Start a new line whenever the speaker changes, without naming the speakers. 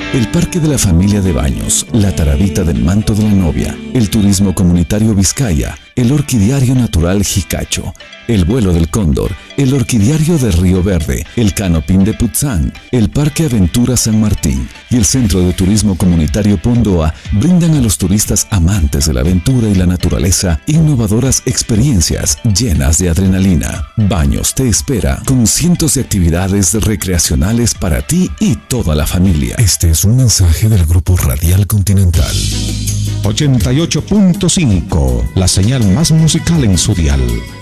el Parque de la Familia de Baños, la Taravita del Manto de la Novia, el Turismo Comunitario Vizcaya, el Orquidiario Natural Jicacho, el Vuelo del Cóndor, el Orquidiario de Río Verde, el Canopín de Putzán, el Parque Aventura San Martín y el Centro de Turismo Comunitario Pondoa brindan a los turistas amantes de la aventura y la naturaleza innovadoras experiencias llenas de adrenalina. Baños te espera con cientos de actividades recreacionales para ti y toda la familia. Este es un mensaje del Grupo Radial Continental.
88.5, la señal más musical en su dial.